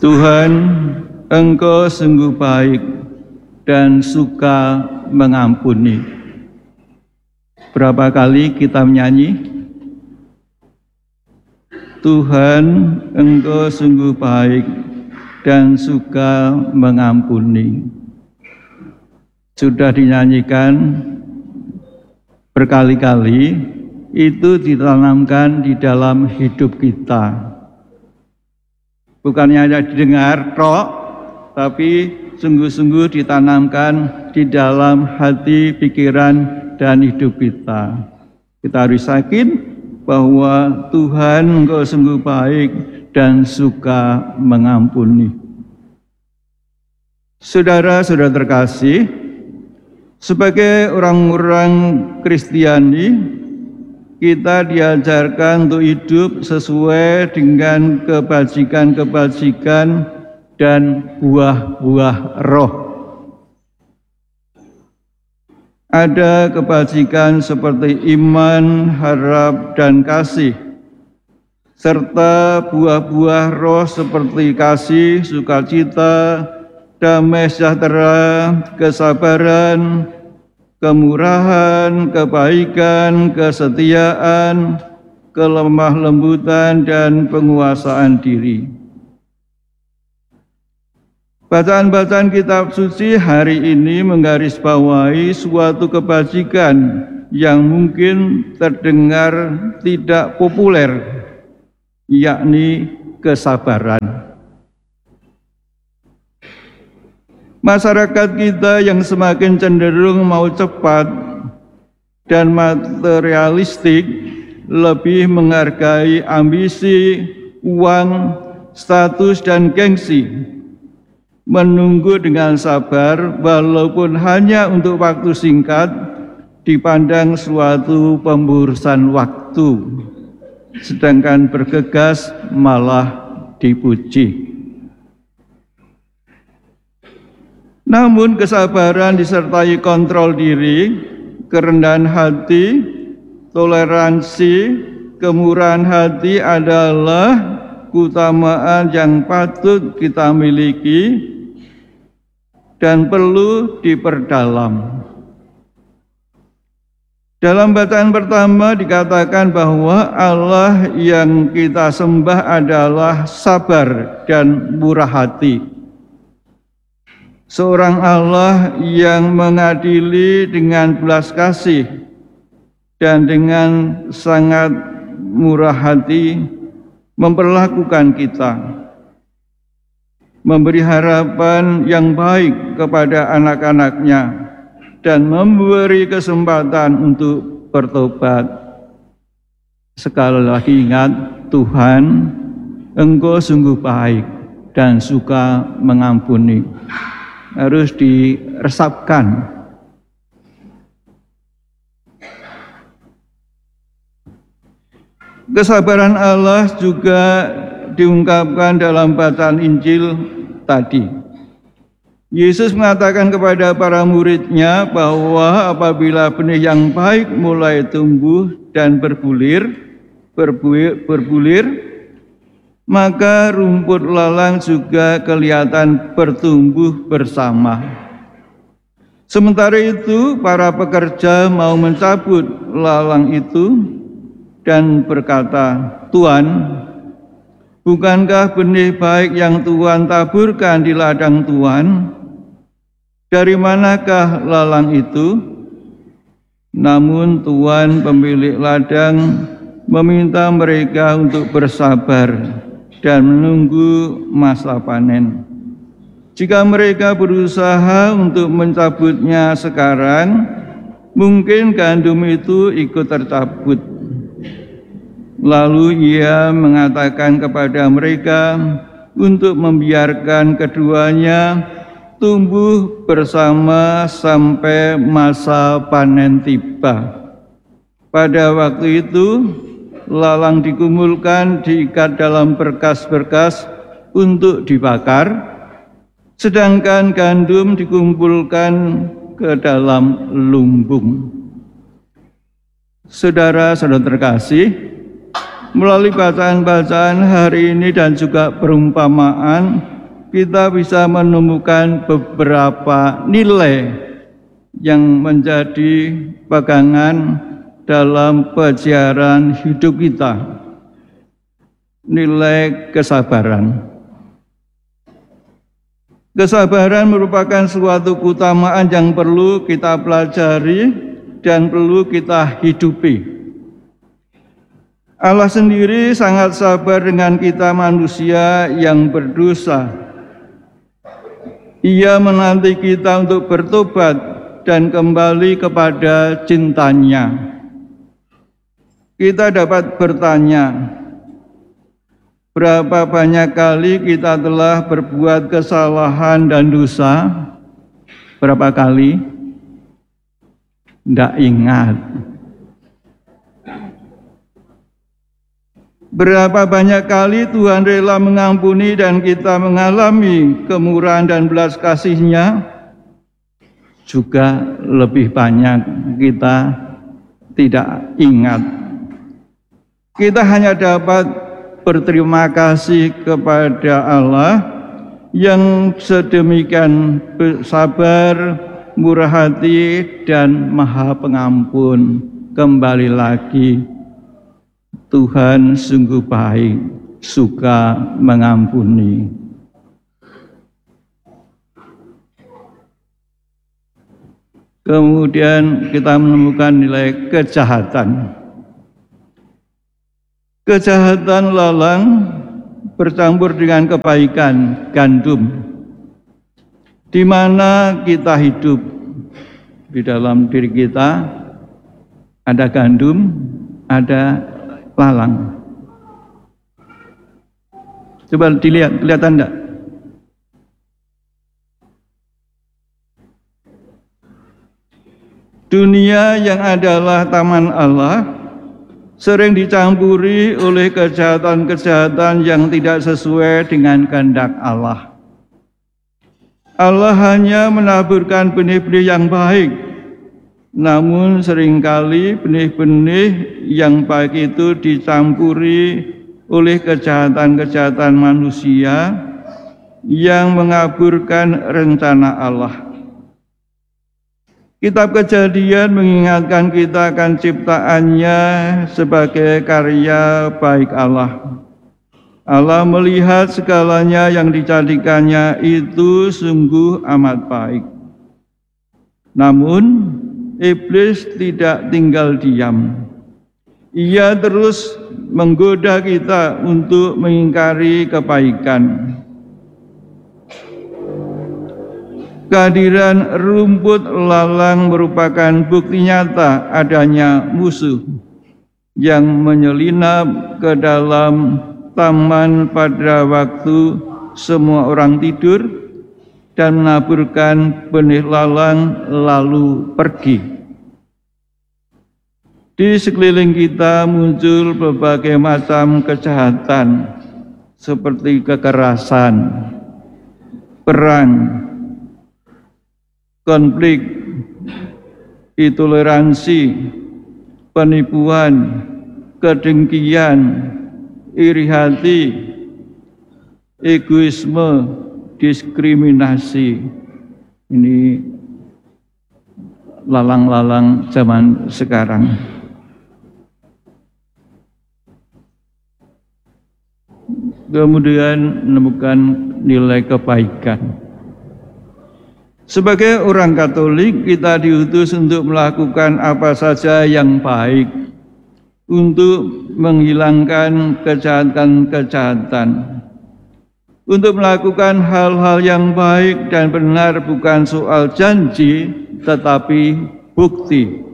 Tuhan, Engkau sungguh baik dan suka mengampuni. Berapa kali kita menyanyi? Tuhan, Engkau sungguh baik dan suka mengampuni. Sudah dinyanyikan berkali-kali, itu ditanamkan di dalam hidup kita. Bukannya hanya didengar tok, tapi sungguh-sungguh ditanamkan di dalam hati, pikiran, dan hidup kita. Kita harus yakin bahwa Tuhan Engkau sungguh baik dan suka mengampuni. Saudara-saudara terkasih, sebagai orang-orang Kristiani, kita diajarkan untuk hidup sesuai dengan kebajikan-kebajikan dan buah-buah roh. Ada kebajikan seperti iman, harap, dan kasih, serta buah-buah roh seperti kasih, sukacita, damai sejahtera, kesabaran, kemurahan, kebaikan, kesetiaan, kelemah lembutan, dan penguasaan diri. Bacaan-bacaan kitab suci hari ini menggarisbawahi suatu kebajikan yang mungkin terdengar tidak populer, yakni kesabaran. Masyarakat kita yang semakin cenderung mau cepat dan materialistik, lebih menghargai ambisi, uang, status, dan gengsi, menunggu dengan sabar walaupun hanya untuk waktu singkat, dipandang suatu pemburusan waktu, sedangkan bergegas malah dipuji. Namun kesabaran disertai kontrol diri, kerendahan hati, toleransi, kemurahan hati adalah keutamaan yang patut kita miliki dan perlu diperdalam. Dalam bacaan pertama dikatakan bahwa Allah yang kita sembah adalah sabar dan murah hati. Seorang Allah yang mengadili dengan belas kasih dan dengan sangat murah hati memperlakukan kita, memberi harapan yang baik kepada anak-anaknya, dan memberi kesempatan untuk bertobat. Sekali lagi ingat, Tuhan, Engkau sungguh baik dan suka mengampuni. Harus diresapkan. Kesabaran Allah juga diungkapkan dalam bacaan Injil tadi. Yesus mengatakan kepada para murid-Nya bahwa apabila benih yang baik mulai tumbuh dan berbulir, maka rumput lalang juga kelihatan bertumbuh bersama. Sementara itu, para pekerja mau mencabut lalang itu dan berkata, "Tuan, bukankah benih baik yang Tuhan taburkan di ladang Tuan? Dari manakah lalang itu?" Namun Tuan pemilik ladang meminta mereka untuk bersabar dan menunggu masa panen. Jika mereka berusaha untuk mencabutnya sekarang, mungkin gandum itu ikut tercabut. Lalu Ia mengatakan kepada mereka untuk membiarkan keduanya tumbuh bersama sampai masa panen tiba. Pada waktu itu, lalang dikumpulkan, diikat dalam berkas-berkas untuk dibakar, sedangkan gandum dikumpulkan ke dalam lumbung. Saudara-saudara terkasih, melalui bacaan-bacaan hari ini dan juga perumpamaan, kita bisa menemukan beberapa nilai yang menjadi pegangan dalam perjalanan hidup kita. Nilai kesabaran. Kesabaran merupakan suatu keutamaan yang perlu kita pelajari dan perlu kita hidupi. Allah sendiri sangat sabar dengan kita manusia yang berdosa. Ia menanti kita untuk bertobat dan kembali kepada cintanya. Kita dapat bertanya, berapa banyak kali kita telah berbuat kesalahan dan dosa? Berapa kali? Tidak ingat. Berapa banyak kali Tuhan rela mengampuni dan kita mengalami kemurahan dan belas kasih-Nya? Juga lebih banyak kita tidak ingat. Kita hanya dapat berterima kasih kepada Allah yang sedemikian sabar, murah hati, dan maha pengampun. Kembali lagi, Tuhan sungguh baik, suka mengampuni. Kemudian kita menemukan nilai kejahatan. Kejahatan lalang bercampur dengan kebaikan, gandum. Di mana kita hidup, di dalam diri kita ada gandum, ada lalang. Coba dilihat, kelihatan enggak? Dunia yang adalah taman Allah sering dicampuri oleh kejahatan-kejahatan yang tidak sesuai dengan kehendak Allah. Allah hanya menaburkan benih-benih yang baik, namun seringkali benih-benih yang baik itu dicampuri oleh kejahatan-kejahatan manusia yang mengaburkan rencana Allah. Kitab Kejadian mengingatkan kita akan ciptaannya sebagai karya baik Allah. Allah melihat segalanya yang dijadikannya itu sungguh amat baik. Namun iblis tidak tinggal diam. Ia terus menggoda kita untuk mengingkari kebaikan. Kehadiran rumput lalang merupakan bukti nyata adanya musuh yang menyelinap ke dalam taman pada waktu semua orang tidur dan menaburkan benih lalang lalu pergi. Di sekeliling kita muncul berbagai macam kejahatan seperti kekerasan, perang, konflik, intoleransi, penipuan, kedengkian, iri hati, egoisme, diskriminasi. Ini lalang-lalang zaman sekarang. Kemudian menemukan nilai kebaikan. Sebagai orang Katolik, kita diutus untuk melakukan apa saja yang baik, untuk menghilangkan kejahatan-kejahatan, untuk melakukan hal-hal yang baik dan benar bukan soal janji, tetapi bukti.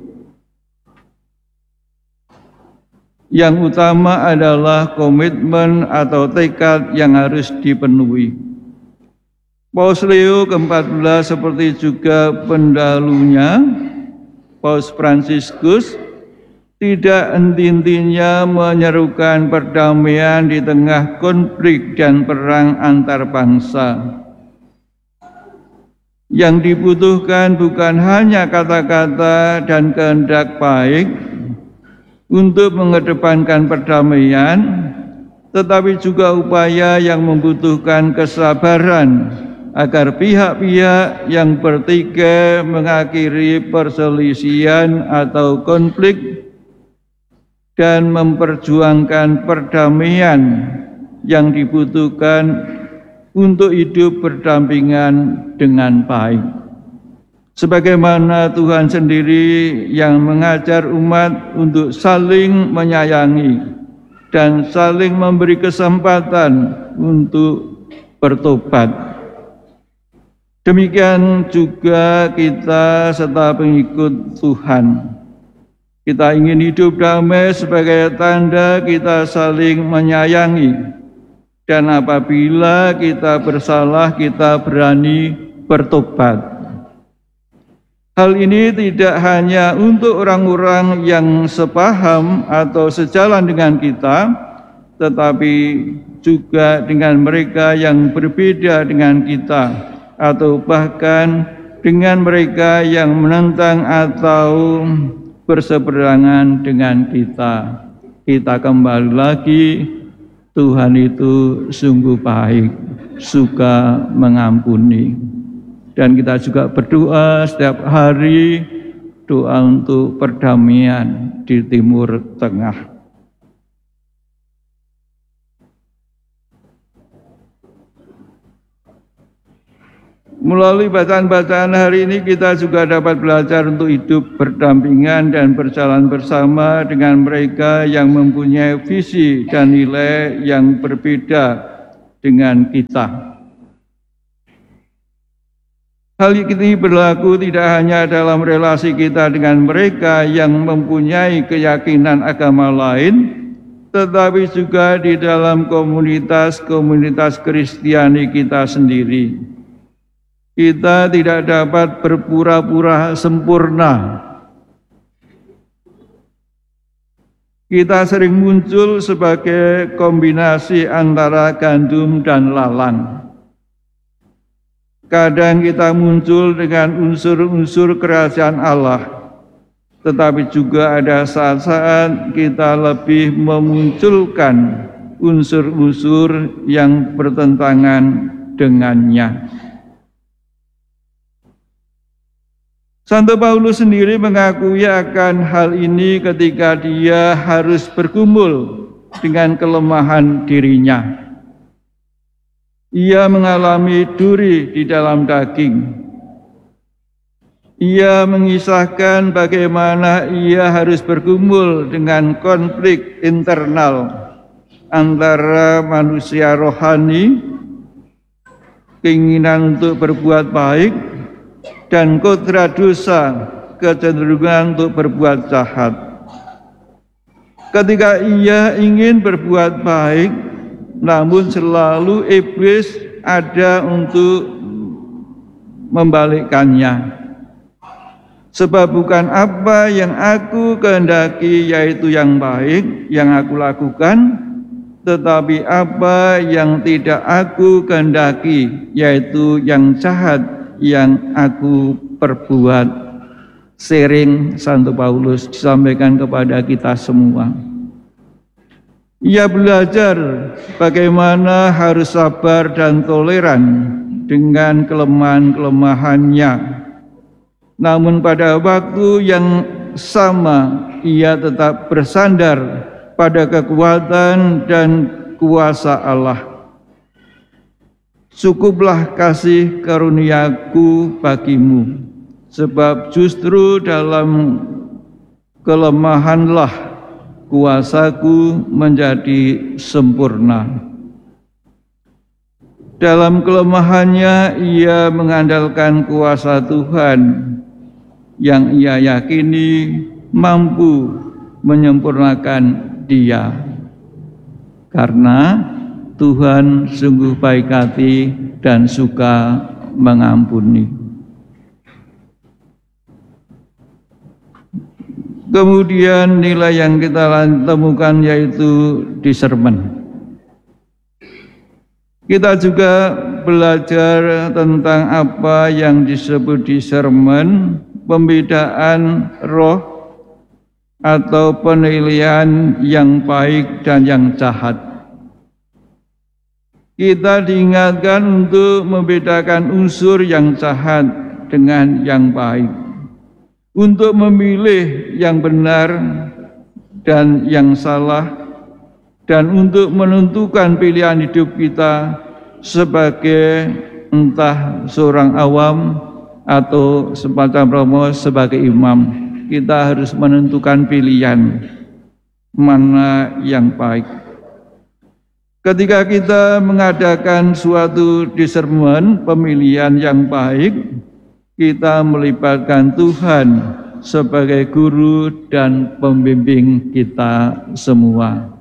Yang utama adalah komitmen atau tekad yang harus dipenuhi. Paus Leo ke-14 seperti juga pendahulunya, Paus Fransiskus, tidak henti-hentinya menyerukan perdamaian di tengah konflik dan perang antar bangsa. Yang dibutuhkan bukan hanya kata-kata dan kehendak baik untuk mengedepankan perdamaian, tetapi juga upaya yang membutuhkan kesabaran agar pihak-pihak yang bertikai mengakhiri perselisihan atau konflik dan memperjuangkan perdamaian yang dibutuhkan untuk hidup berdampingan dengan baik. Sebagaimana Tuhan sendiri yang mengajar umat untuk saling menyayangi dan saling memberi kesempatan untuk bertobat. Demikian juga kita serta pengikut Tuhan. Kita ingin hidup damai sebagai tanda kita saling menyayangi. Dan apabila kita bersalah, kita berani bertobat. Hal ini tidak hanya untuk orang-orang yang sepaham atau sejalan dengan kita, tetapi juga dengan mereka yang berbeda dengan kita, atau bahkan dengan mereka yang menentang atau berseberangan dengan kita. Kita kembali lagi, Tuhan itu sungguh baik, suka mengampuni. Dan kita juga berdoa setiap hari, doa untuk perdamaian di Timur Tengah. Melalui bacaan-bacaan hari ini kita juga dapat belajar untuk hidup berdampingan dan berjalan bersama dengan mereka yang mempunyai visi dan nilai yang berbeda dengan kita. Hal ini berlaku tidak hanya dalam relasi kita dengan mereka yang mempunyai keyakinan agama lain, tetapi juga di dalam komunitas Kristiani kita sendiri. Kita tidak dapat berpura-pura sempurna. Kita sering muncul sebagai kombinasi antara gandum dan lalang. Kadang kita muncul dengan unsur-unsur kerajaan Allah, tetapi juga ada saat-saat kita lebih memunculkan unsur-unsur yang bertentangan dengannya. Santo Paulus sendiri mengakui akan hal ini ketika dia harus bergumul dengan kelemahan dirinya. Ia mengalami duri di dalam daging. Ia mengisahkan bagaimana ia harus bergumul dengan konflik internal antara manusia rohani, keinginan untuk berbuat baik, dan kodrat dosa, kecenderungan untuk berbuat jahat. Ketika ia ingin berbuat baik, namun selalu iblis ada untuk membalikkannya. Sebab bukan apa yang aku kehendaki yaitu yang baik yang aku lakukan, tetapi apa yang tidak aku kehendaki yaitu yang jahat yang aku perbuat. Sering Santo Paulus disampaikan kepada kita semua. Ia belajar bagaimana harus sabar dan toleran dengan kelemahan-kelemahannya. Namun pada waktu yang sama ia tetap bersandar pada kekuatan dan kuasa Allah. Cukuplah kasih karuniaku bagimu, sebab justru dalam kelemahanlah kuasaku menjadi sempurna. Dalam kelemahannya ia mengandalkan kuasa Tuhan yang ia yakini mampu menyempurnakan dia. Karena Tuhan sungguh baik hati dan suka mengampuni. Kemudian nilai yang kita temukan yaitu discernment. Kita juga belajar tentang apa yang disebut discernment, pembedaan roh atau penilaian yang baik dan yang jahat. Kita diingatkan untuk membedakan unsur yang jahat dengan yang baik, untuk memilih yang benar dan yang salah, dan untuk menentukan pilihan hidup kita sebagai entah seorang awam atau semacam Romo sebagai imam. Kita harus menentukan pilihan mana yang baik. Ketika kita mengadakan suatu discernment, pemilihan yang baik, kita melibatkan Tuhan sebagai guru dan pembimbing kita semua.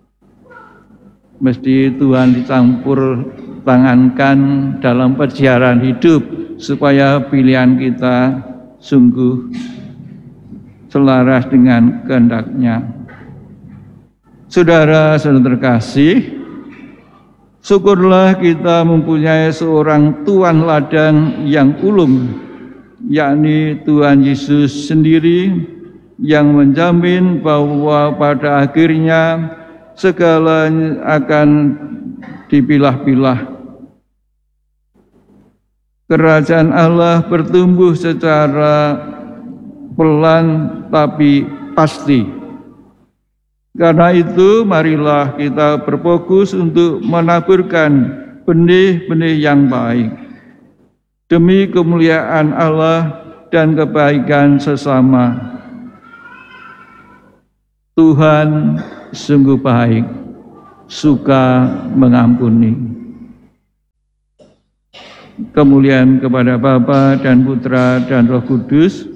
Mesti Tuhan dicampur tangankan dalam perjalanan hidup supaya pilihan kita sungguh selaras dengan kehendak-Nya. Saudara-saudara terkasih, syukurlah kita mempunyai seorang Tuan Ladan yang ulung, yakni Tuhan Yesus sendiri, yang menjamin bahwa pada akhirnya segalanya akan dipilah-pilah. Kerajaan Allah bertumbuh secara pelan tapi pasti. Karena itu, marilah kita berfokus untuk menaburkan benih-benih yang baik demi kemuliaan Allah dan kebaikan sesama. Tuhan sungguh baik, suka mengampuni. Kemuliaan kepada Bapa dan Putra dan Roh Kudus,